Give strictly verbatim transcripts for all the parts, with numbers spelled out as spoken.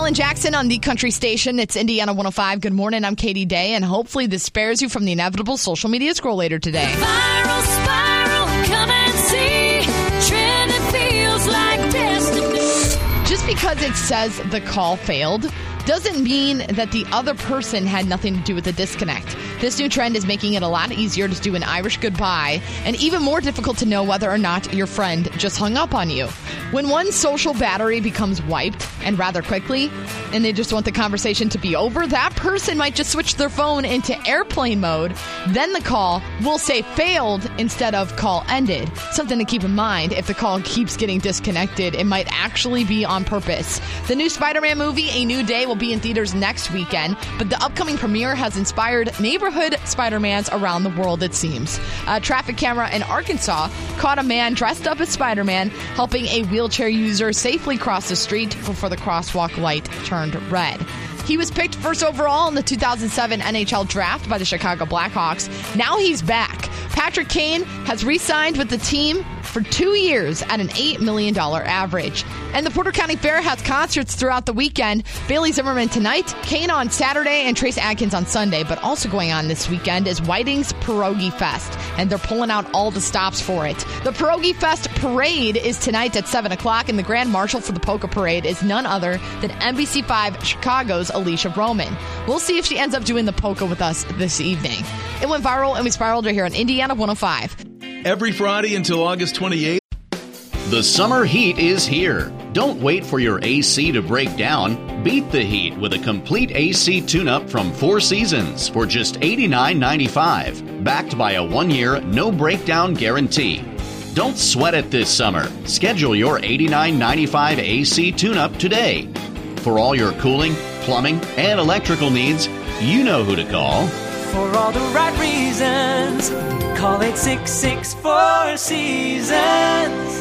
Alan Jackson on the country station. It's Indiana one oh five. Good morning. I'm Katie Day, and hopefully this spares you from the inevitable social media scroll later today. Viral spiral, come and see. Trend that feels like destiny. Just because it says the call failed doesn't mean that the other person had nothing to do with the disconnect. This new trend is making it a lot easier to do an Irish goodbye and even more difficult to know whether or not your friend just hung up on you. When one social battery becomes wiped, and rather quickly, and they just want the conversation to be over, that person might just switch their phone into airplane mode. Then the call will say failed instead of call ended. Something to keep in mind, if the call keeps getting disconnected, it might actually be on purpose. The new Spider-Man movie, A New Day, will be in theaters next weekend, but the upcoming premiere has inspired neighborhood Spider-Mans around the world, it seems. A traffic camera in Arkansas caught a man dressed up as Spider-Man helping a wheelchair user safely cross the street before the crosswalk light turned red. He was picked first overall in the two thousand seven N H L draft by the Chicago Blackhawks. Now he's back. Patrick Kane has re-signed with the team for two years at an eight million dollars average. And the Porter County Fair has concerts throughout the weekend. Bailey Zimmerman tonight, Kane on Saturday, and Trace Adkins on Sunday. But also going on this weekend is Whiting's Pierogi Fest, and they're pulling out all the stops for it. The Pierogi Fest Parade is tonight at seven o'clock, and the Grand Marshal for the Polka Parade is none other than N B C five Chicago's Alicia Roman. We'll see if she ends up doing the polka with us this evening. It went viral, and we spiraled right here on Indiana one oh five. Every Friday until August twenty-eighth. The summer heat is here. Don't wait for your A C to break down. Beat the heat with a complete A C tune-up from Four Seasons for just eighty-nine ninety-five, backed by a one-year no-breakdown guarantee. Don't sweat it this summer. Schedule your eighty-nine ninety-five A C tune-up today. For all your cooling, plumbing, and electrical needs, you know who to call. For all the right reasons, call eight six six, four seasons.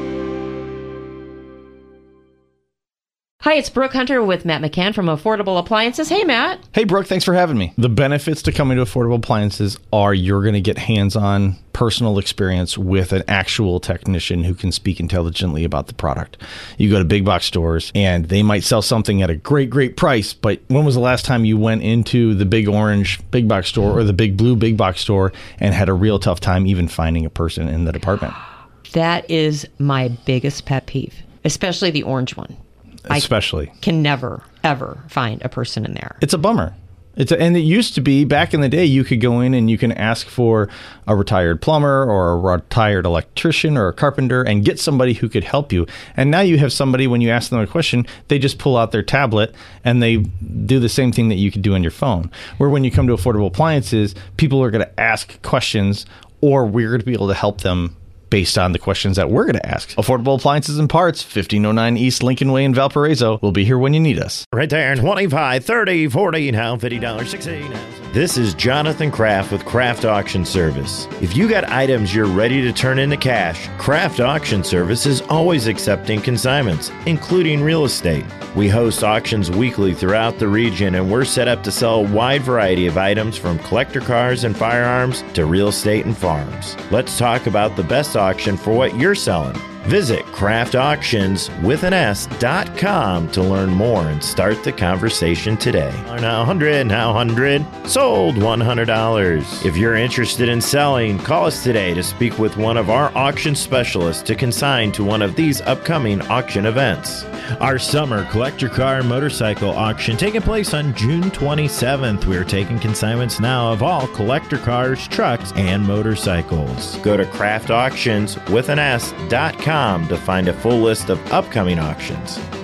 Hi, it's Brooke Hunter with Matt McCann from Affordable Appliances. Hey, Matt. Hey, Brooke. Thanks for having me. The benefits to coming to Affordable Appliances are you're going to get hands-on personal experience with an actual technician who can speak intelligently about the product. You go to big box stores and they might sell something at a great, great price, but when was the last time you went into the big orange big box store or the big blue big box store and had a real tough time even finding a person in the department? That is my biggest pet peeve, especially the orange one. Especially. I can never, ever find a person in there. It's a bummer. It's a, and it used to be, back in the day, you could go in and you can ask for a retired plumber or a retired electrician or a carpenter and get somebody who could help you. And now you have somebody, when you ask them a question, they just pull out their tablet and they do the same thing that you could do on your phone. Where when you come to Affordable Appliances, people are going to ask questions, or we're going to be able to help them based on the questions that we're going to ask. Affordable Appliances and Parts, fifteen oh nine East Lincoln Way in Valparaiso. We'll be here when you need us. Right there, twenty-five, thirty, forty, now fifty dollars, sixty dollars. This is Jonathan Kraft with Kraft Auction Service. If you got items you're ready to turn into cash, Kraft Auction Service is always accepting consignments, including real estate. We host auctions weekly throughout the region, and we're set up to sell a wide variety of items from collector cars and firearms to real estate and farms. Let's talk about the best auction for what you're selling. Visit craft auctions with an S dot com to learn more and start the conversation today. Now one hundred, now one hundred, sold one hundred dollars. If you're interested in selling, call us today to speak with one of our auction specialists to consign to one of these upcoming auction events. Our summer collector car and motorcycle auction taking place on June twenty-seventh. We're taking consignments now of all collector cars, trucks, and motorcycles. Go to craft auctions with an S dot com to find a full list of upcoming auctions.